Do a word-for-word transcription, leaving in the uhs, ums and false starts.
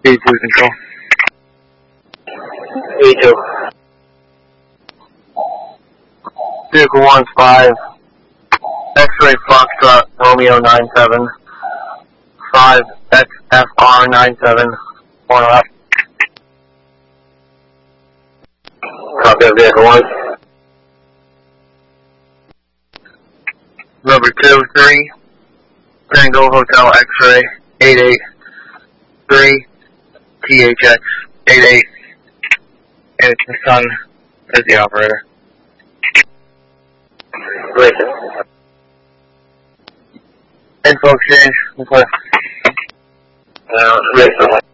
Eight two control. E two. Vehicle one five. X-ray Foxtrot Romeo nine seven. Five X F R nine seven. One left. Copy of vehicle one. Number two three. Tango Hotel X-ray eight eight three. T H X eight eight. And it's the son as the operator. Listen. Info exchange. Okay. Uh, listen.